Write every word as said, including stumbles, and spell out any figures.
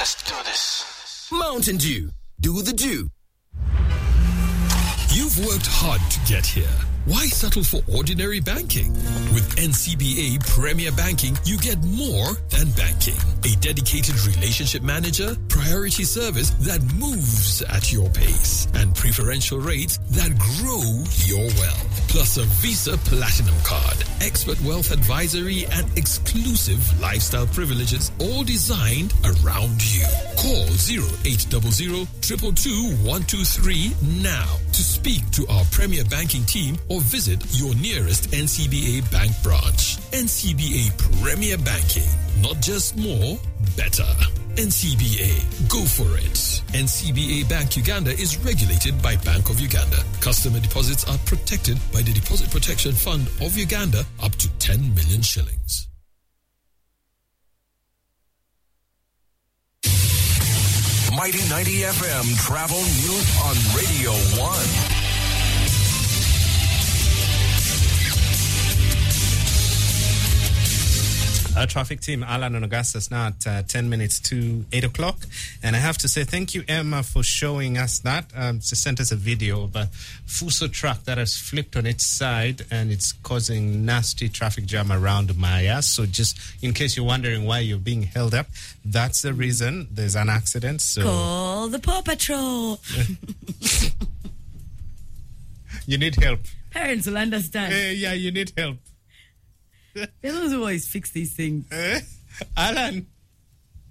Let's do this. Mountain Dew. Do the Dew. You've worked hard to get here. Why settle for ordinary banking? With N C B A Premier Banking, you get more than banking. A dedicated relationship manager, priority service that moves at your pace, and preferential rates that grow your wealth. Plus a Visa Platinum Card, expert wealth advisory, and exclusive lifestyle privileges, all designed around you. Call zero eight zero zero, two two two, one two three now to speak to our Premier Banking team or visit your nearest N C B A bank branch. N C B A Premier Banking. Not just more, better. N C B A. Go for it. N C B A Bank Uganda is regulated by Bank of Uganda. Customer deposits are protected by the Deposit Protection Fund of Uganda up to ten million shillings. Mighty ninety F M Travel News on Radio one. Our traffic team, Alan and Augustus, now at uh, ten minutes to eight o'clock. And I have to say thank you, Emma, for showing us that. Um, she sent us a video of a Fuso truck that has flipped on its side and it's causing nasty traffic jam around Maya. So just in case you're wondering why you're being held up, that's the reason. There's an accident. So call the Paw Patrol. You need help. Parents will understand. Uh, yeah, you need help. They don't always fix these things. Uh, Alan.